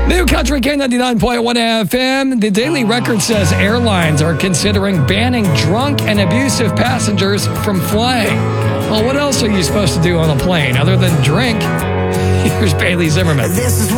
New Country K99.1 FM. The Daily Record says airlines are considering banning drunk and abusive passengers from flying. Well, what else are you supposed to do on a plane other than drink? Here's Bailey Zimmerman.